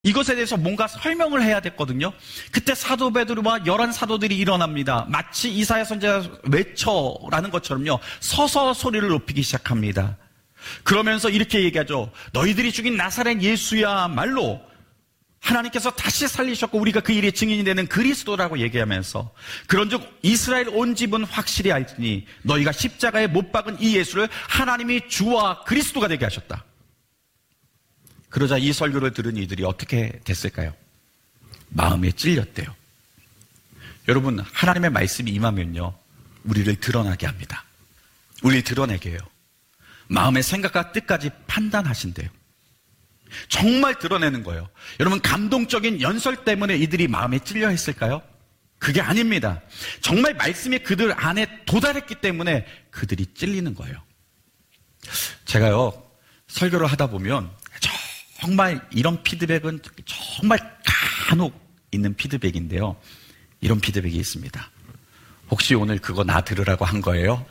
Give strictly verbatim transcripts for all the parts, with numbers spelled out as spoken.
이것에 대해서 뭔가 설명을 해야 됐거든요. 그때 사도 베드로와 열한 사도들이 일어납니다. 마치 이사야 선지자가 외쳐라는 것처럼요. 서서 소리를 높이기 시작합니다. 그러면서 이렇게 얘기하죠. 너희들이 죽인 나사렛 예수야말로 하나님께서 다시 살리셨고 우리가 그 일의 증인이 되는 그리스도라고 얘기하면서 그런즉 이스라엘 온 집은 확실히 알지니 너희가 십자가에 못 박은 이 예수를 하나님이 주와 그리스도가 되게 하셨다. 그러자 이 설교를 들은 이들이 어떻게 됐을까요? 마음에 찔렸대요. 여러분, 하나님의 말씀이 임하면요, 우리를 드러나게 합니다. 우리를 드러내게 해요. 마음의 생각과 뜻까지 판단하신대요. 정말 드러내는 거예요. 여러분, 감동적인 연설 때문에 이들이 마음에 찔려 했을까요? 그게 아닙니다. 정말 말씀이 그들 안에 도달했기 때문에 그들이 찔리는 거예요. 제가요, 설교를 하다 보면 정말 이런 피드백은 정말 간혹 있는 피드백인데요. 이런 피드백이 있습니다. 혹시 오늘 그거 나 들으라고 한 거예요?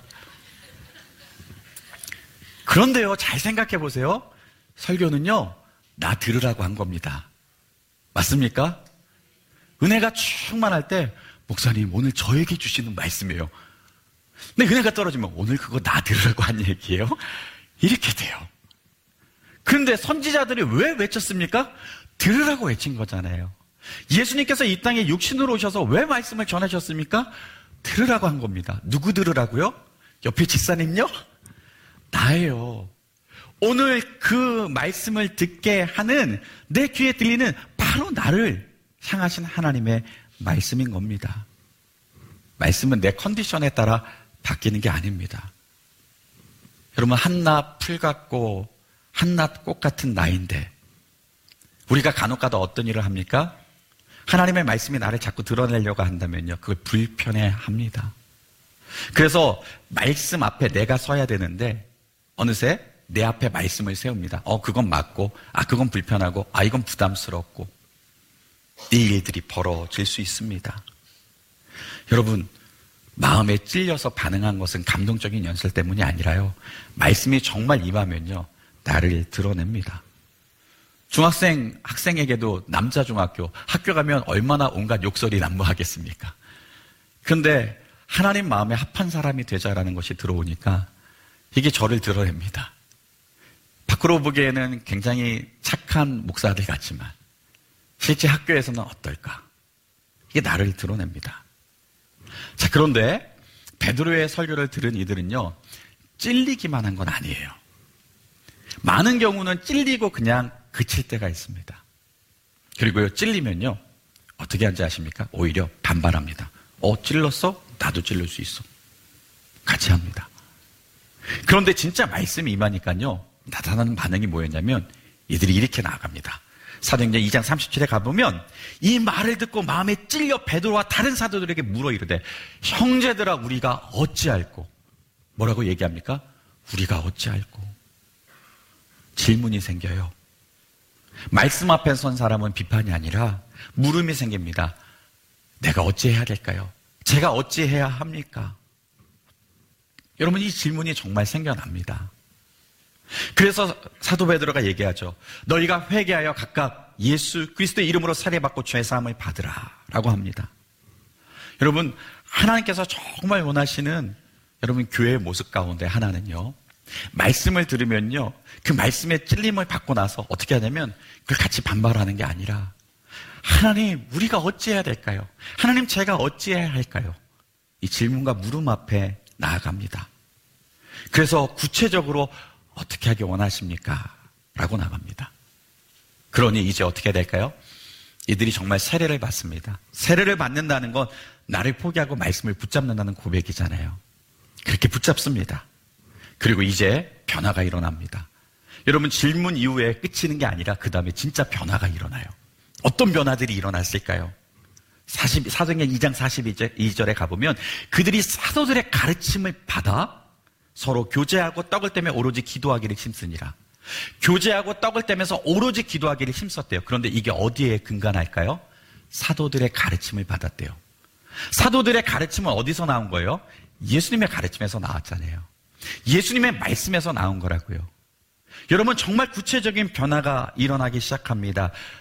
그런데요, 잘 생각해 보세요. 설교는요, 나 들으라고 한 겁니다. 맞습니까? 은혜가 충만할 때, 목사님, 오늘 저에게 주시는 말씀이에요. 근데 은혜가 떨어지면, 오늘 그거 나 들으라고 한 얘기예요? 이렇게 돼요. 그런데 선지자들이 왜 외쳤습니까? 들으라고 외친 거잖아요. 예수님께서 이 땅에 육신으로 오셔서 왜 말씀을 전하셨습니까? 들으라고 한 겁니다. 누구 들으라고요? 옆에 집사님요? 나예요. 오늘 그 말씀을 듣게 하는 내 귀에 들리는 바로 나를 향하신 하나님의 말씀인 겁니다. 말씀은 내 컨디션에 따라 바뀌는 게 아닙니다. 여러분, 한낱 풀 같고 한낱 꽃 같은 나인데 우리가 간혹가다 어떤 일을 합니까? 하나님의 말씀이 나를 자꾸 드러내려고 한다면요, 그걸 불편해합니다. 그래서 말씀 앞에 내가 서야 되는데 어느새 내 앞에 말씀을 세웁니다. 어, 그건 맞고, 아, 그건 불편하고, 아, 이건 부담스럽고, 이 일들이 벌어질 수 있습니다. 여러분, 마음에 찔려서 반응한 것은 감동적인 연설 때문이 아니라요, 말씀이 정말 임하면요, 나를 드러냅니다. 중학생, 학생에게도 남자 중학교, 학교 가면 얼마나 온갖 욕설이 난무하겠습니까? 그런데 하나님 마음에 합한 사람이 되자라는 것이 들어오니까 이게 저를 드러냅니다. 밖으로 보기에는 굉장히 착한 목사들 같지만 실제 학교에서는 어떨까? 이게 나를 드러냅니다. 자, 그런데 베드로의 설교를 들은 이들은요, 찔리기만 한 건 아니에요. 많은 경우는 찔리고 그냥 그칠 때가 있습니다. 그리고요, 찔리면요, 어떻게 하는지 아십니까? 오히려 반발합니다. 어, 찔렀어? 나도 찔릴 수 있어. 같이 합니다. 그런데 진짜 말씀이 임하니까요, 나타나는 반응이 뭐였냐면 이들이 이렇게 나아갑니다. 사도행전 이 장 삼십칠 에 가보면 이 말을 듣고 마음에 찔려 베드로와 다른 사도들에게 물어 이르되 형제들아 우리가 어찌할꼬? 뭐라고 얘기합니까? 우리가 어찌할꼬? 질문이 생겨요. 말씀 앞에 선 사람은 비판이 아니라 물음이 생깁니다. 내가 어찌해야 될까요? 제가 어찌해야 합니까? 여러분, 이 질문이 정말 생겨납니다. 그래서 사도 베드로가 얘기하죠. 너희가 회개하여 각각 예수 그리스도의 이름으로 살해받고 죄사함을 받으라 라고 합니다. 여러분, 하나님께서 정말 원하시는 여러분 교회의 모습 가운데 하나는요, 말씀을 들으면요, 그 말씀의 찔림을 받고 나서 어떻게 하냐면 그걸 같이 반발하는 게 아니라 하나님, 우리가 어찌해야 될까요? 하나님, 제가 어찌해야 할까요? 이 질문과 물음 앞에 나아갑니다. 그래서 구체적으로 어떻게 하기 원하십니까? 라고 나갑니다. 그러니 이제 어떻게 될까요? 이들이 정말 세례를 받습니다. 세례를 받는다는 건 나를 포기하고 말씀을 붙잡는다는 고백이잖아요. 그렇게 붙잡습니다. 그리고 이제 변화가 일어납니다. 여러분, 질문 이후에 끝이는 게 아니라 그 다음에 진짜 변화가 일어나요. 어떤 변화들이 일어났을까요? 사도행전 이 장 사십이 절에 가보면 그들이 사도들의 가르침을 받아 서로 교제하고 떡을 떼며 오로지 기도하기를 힘쓰니라. 교제하고 떡을 떼면서 오로지 기도하기를 힘썼대요. 그런데 이게 어디에 근간할까요? 사도들의 가르침을 받았대요. 사도들의 가르침은 어디서 나온 거예요? 예수님의 가르침에서 나왔잖아요. 예수님의 말씀에서 나온 거라고요. 여러분, 정말 구체적인 변화가 일어나기 시작합니다.